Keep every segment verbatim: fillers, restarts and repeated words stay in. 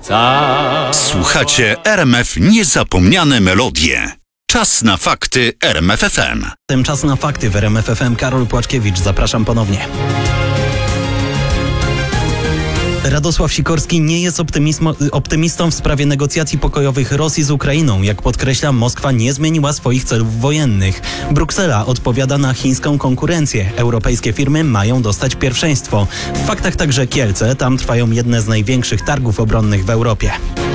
Słuchacie R M F Niezapomniane Melodie. Czas na fakty R M F F M. Czas na fakty w R M F F M. Karol Płaczkiewicz, zapraszam ponownie. Radosław Sikorski nie jest optymistą w sprawie negocjacji pokojowych Rosji z Ukrainą. Jak podkreśla, Moskwa nie zmieniła swoich celów wojennych. Bruksela odpowiada na chińską konkurencję. Europejskie firmy mają dostać pierwszeństwo. W faktach także Kielce. Tam trwają jedne z największych targów obronnych w Europie.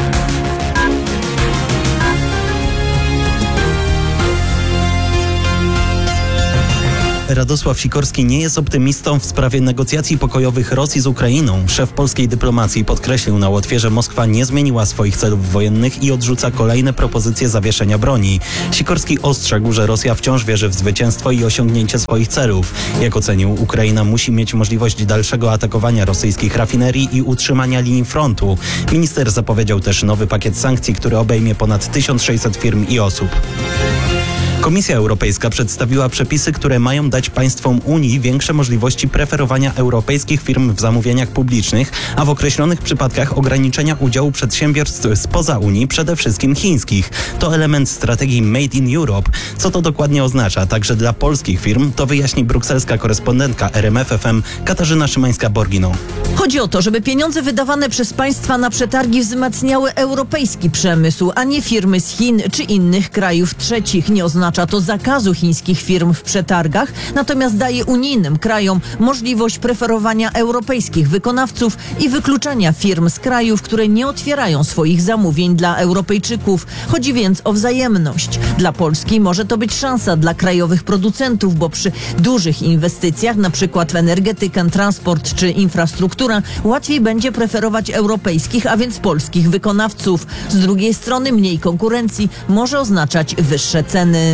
Radosław Sikorski nie jest optymistą w sprawie negocjacji pokojowych Rosji z Ukrainą. Szef polskiej dyplomacji podkreślił na Łotwie, że Moskwa nie zmieniła swoich celów wojennych i odrzuca kolejne propozycje zawieszenia broni. Sikorski ostrzegł, że Rosja wciąż wierzy w zwycięstwo i osiągnięcie swoich celów. Jak ocenił, Ukraina musi mieć możliwość dalszego atakowania rosyjskich rafinerii i utrzymania linii frontu. Minister zapowiedział też nowy pakiet sankcji, który obejmie ponad tysiąc sześćset firm i osób. Komisja Europejska przedstawiła przepisy, które mają dać państwom Unii większe możliwości preferowania europejskich firm w zamówieniach publicznych, a w określonych przypadkach ograniczenia udziału przedsiębiorstw spoza Unii, przede wszystkim chińskich. To element strategii Made in Europe. Co to dokładnie oznacza także dla polskich firm, to wyjaśni brukselska korespondentka R M F F M Katarzyna Szymańska-Borginą. Chodzi o to, żeby pieniądze wydawane przez państwa na przetargi wzmacniały europejski przemysł, a nie firmy z Chin czy innych krajów trzecich. Nie oznacza to zakazu chińskich firm w przetargach, natomiast daje unijnym krajom możliwość preferowania europejskich wykonawców i wykluczania firm z krajów, które nie otwierają swoich zamówień dla Europejczyków. Chodzi więc o wzajemność. Dla Polski może to być szansa dla krajowych producentów, bo przy dużych inwestycjach, na przykład w energetykę, transport czy infrastrukturę, łatwiej będzie preferować europejskich, a więc polskich wykonawców. Z drugiej strony mniej konkurencji może oznaczać wyższe ceny.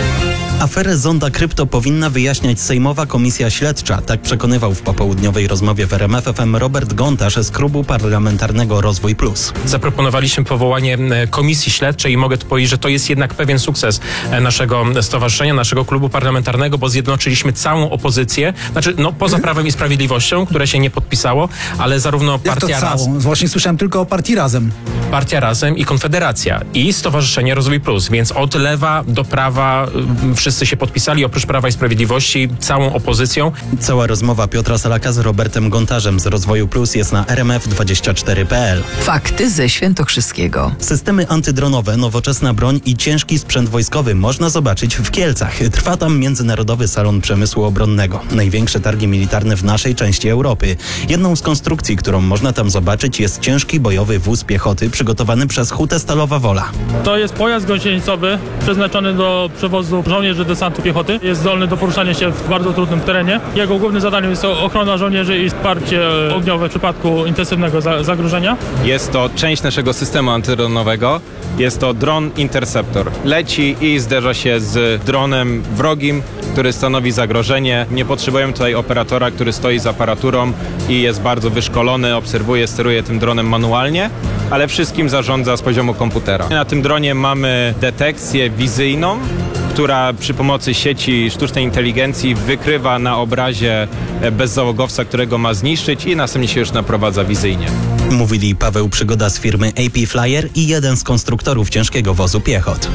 Aferę Zonda Krypto powinna wyjaśniać Sejmowa Komisja Śledcza. Tak przekonywał w popołudniowej rozmowie w R M F F M Robert Gontarz z Klubu Parlamentarnego Rozwój Plus. Zaproponowaliśmy powołanie komisji śledczej i mogę tu powiedzieć, że to jest jednak pewien sukces naszego stowarzyszenia, naszego klubu parlamentarnego, bo zjednoczyliśmy całą opozycję, znaczy no poza Prawem i Sprawiedliwością, które się nie podpisało, ale zarówno Partia Razem. Właśnie słyszałem tylko o Partii Razem. Partia Razem i Konfederacja i Stowarzyszenie Rozwój Plus, więc od lewa do prawa wszyscy się podpisali, oprócz Prawa i Sprawiedliwości, całą opozycją. Cała rozmowa Piotra Salaka z Robertem Gontarzem z Rozwoju Plus jest na R M F dwadzieścia cztery kropka p l. Fakty ze Świętokrzyskiego. Systemy antydronowe, nowoczesna broń i ciężki sprzęt wojskowy można zobaczyć w Kielcach. Trwa tam Międzynarodowy Salon Przemysłu Obronnego. Największe targi militarne w naszej części Europy. Jedną z konstrukcji, którą można tam zobaczyć, jest ciężki bojowy wóz piechoty przygotowany przez Hutę Stalowa Wola. To jest pojazd gąsienicowy przeznaczony do przewozu żołnierzy desantu piechoty. Jest zdolny do poruszania się w bardzo trudnym terenie. Jego głównym zadaniem jest ochrona żołnierzy i wsparcie ogniowe w przypadku intensywnego za- zagrożenia. Jest to część naszego systemu antydronowego. Jest to dron Interceptor. Leci i zderza się z dronem wrogim, który stanowi zagrożenie. Nie potrzebujemy tutaj operatora, który stoi z aparaturą i jest bardzo wyszkolony, obserwuje, steruje tym dronem manualnie, ale wszystkim zarządza z poziomu komputera. Na tym dronie mamy detekcję wizyjną, która przy pomocy sieci sztucznej inteligencji wykrywa na obrazie bezzałogowca, którego ma zniszczyć i następnie się już naprowadza wizyjnie. Mówili Paweł Przygoda z firmy A P Flyer i jeden z konstruktorów ciężkiego wozu piechot.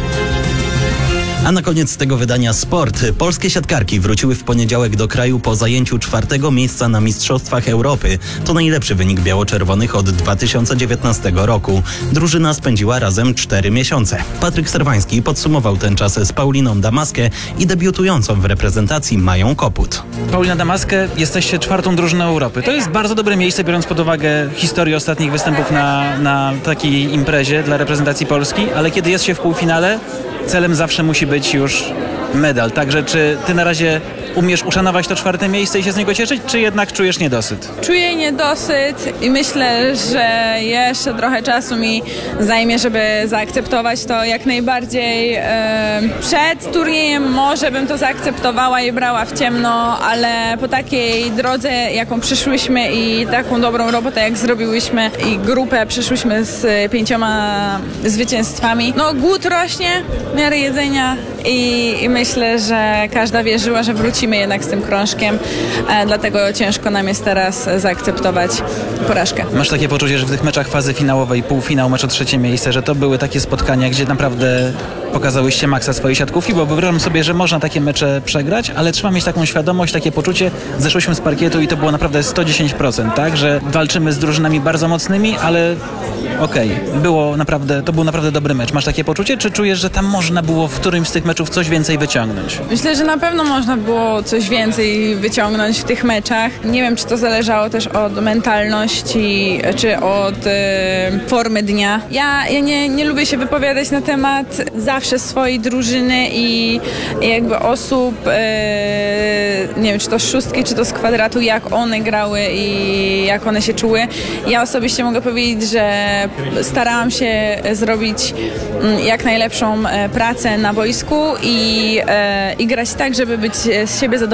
A na koniec tego wydania sport. Polskie siatkarki wróciły w poniedziałek do kraju po zajęciu czwartego miejsca na Mistrzostwach Europy. To najlepszy wynik biało-czerwonych od dwa tysiące dziewiętnastego roku. Drużyna spędziła razem cztery miesiące. Patryk Serwański podsumował ten czas z Pauliną Damaskę i debiutującą w reprezentacji Mają Koput. Paulina Damaskę, jesteście czwartą drużyną Europy. To jest bardzo dobre miejsce, biorąc pod uwagę historię ostatnich występów na, na takiej imprezie dla reprezentacji Polski, ale kiedy jest się w półfinale, celem zawsze musi być już medal. Także czy ty na razie umiesz uszanować to czwarte miejsce i się z niego cieszyć, czy jednak czujesz niedosyt? Czuję niedosyt i myślę, że jeszcze trochę czasu mi zajmie, żeby zaakceptować to jak najbardziej. E, przed turniejem może bym to zaakceptowała i brała w ciemno, ale po takiej drodze, jaką przyszłyśmy i taką dobrą robotę, jak zrobiłyśmy i grupę przyszłyśmy z pięcioma zwycięstwami, no głód rośnie w miarę jedzenia i, i myślę, że każda wierzyła, że wrócimy lecimy jednak z tym krążkiem, e, dlatego ciężko nam jest teraz zaakceptować porażkę. Masz takie poczucie, że w tych meczach fazy finałowej, półfinał, mecz o trzecie miejsce, że to były takie spotkania, gdzie naprawdę pokazałyście maksa swojej siatkówki, bo wyobrażam sobie, że można takie mecze przegrać, ale trzeba mieć taką świadomość, takie poczucie, zeszłyśmy z parkietu i to było naprawdę sto dziesięć procent, tak, że walczymy z drużynami bardzo mocnymi, ale okej, okay, było naprawdę, to był naprawdę dobry mecz. Masz takie poczucie, czy czujesz, że tam można było w którymś z tych meczów coś więcej wyciągnąć? Myślę, że na pewno można było coś więcej wyciągnąć w tych meczach. Nie wiem, czy to zależało też od mentalności, czy od e, formy dnia. Ja, ja nie, nie lubię się wypowiadać na temat zawsze swojej drużyny i, i jakby osób, e, nie wiem, czy to z szóstki, czy to z kwadratu, jak one grały i jak one się czuły. Ja osobiście mogę powiedzieć, że starałam się zrobić jak najlepszą pracę na boisku i, i grać tak, żeby być z siebie zadowolona.